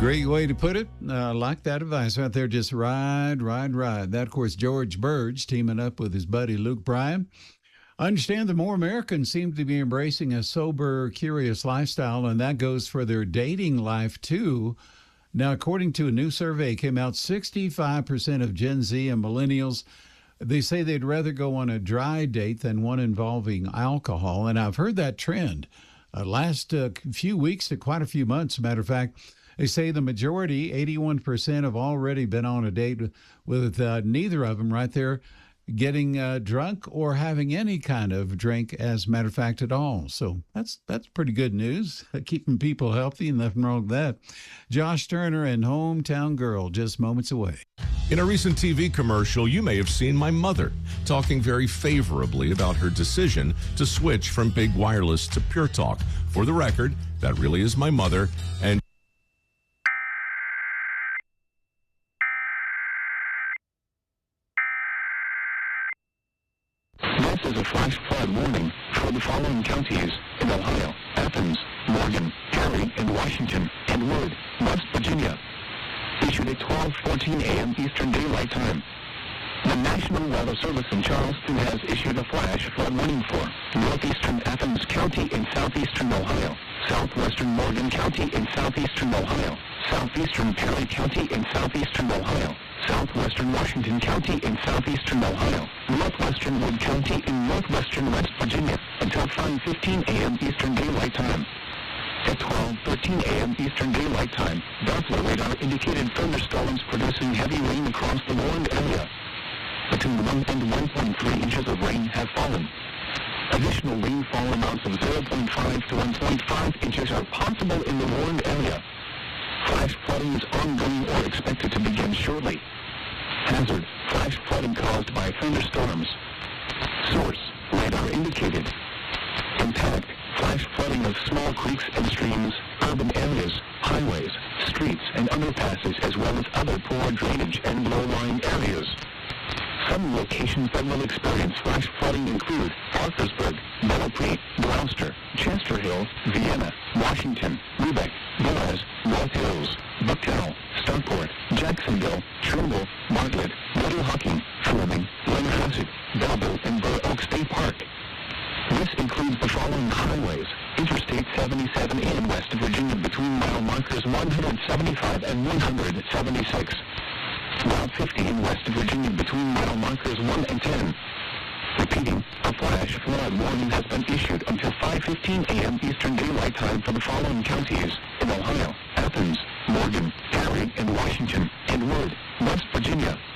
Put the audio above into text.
Great way to put it. Like that advice right there. Just ride, ride, ride. That, of course, George Burge teaming up with his buddy Luke Bryan. I understand that more Americans seem to be embracing a sober, curious lifestyle, and that goes for their dating life, too. Now, according to a new survey, came out 65% of Gen Z and millennials, they say they'd rather go on a dry date than one involving alcohol. And I've heard that trend last few weeks to quite a few months. Matter of fact, they say the majority, 81%, have already been on a date with neither of them right there getting drunk or having any kind of drink, as a matter of fact, at all. So that's pretty good news, keeping people healthy, and nothing wrong with that. Josh Turner and Hometown Girl, just moments away. In a recent TV commercial, you may have seen my mother talking very favorably about her decision to switch from Big Wireless to Pure Talk. For the record, that really is my mother, and this is a flash flood warning for the following counties in Ohio: Athens, Morgan, Perry, and Washington, and Wood, West Virginia. Issued at 12:14 a.m. Eastern Daylight Time. The National Weather Service in Charleston has issued a flash flood warning for northeastern Athens County in southeastern Ohio, southwestern Morgan County in southeastern Ohio, southeastern Perry County in southeastern Ohio, southwestern Washington County in southeastern Ohio, northwestern Wood County in northwestern West Virginia until 5:15 a.m. Eastern Daylight Time. At 12:13 a.m. Eastern Daylight Time, Doppler radar indicated thunderstorms producing heavy rain across the warned area. Between 1 and 1.3 inches of rain have fallen. Additional rainfall amounts of 0.5 to 1.5 inches are possible in the warned area. Flash flooding is ongoing or expected to begin shortly. Hazard: flash flooding caused by thunderstorms. Source: radar indicated. Impact: flash flooding of small creeks and streams, urban areas, highways, streets, and underpasses, as well as other poor drainage and low-lying areas. Some locations that will experience flash flooding include Parkersburg, Bellepre, Gloucester, Chester Hill, Vienna, Washington, Lubeck, Boaz, North Hills, Bucktown, Stockport, Jacksonville, Trimble, Bartlett, Little Hocking, Fleming, Lenhasset, Belleville, and Burr Oak State Park. This includes the following highways: Interstate 77 in West Virginia between mile markers 175 and 176. Route 50 in West Virginia between mile markers 1 and 10. Repeating, a flash flood warning has been issued until 5:15 a.m. Eastern Daylight Time for the following counties in Ohio: Athens, Morgan, Perry, and Washington, and Wood, West Virginia.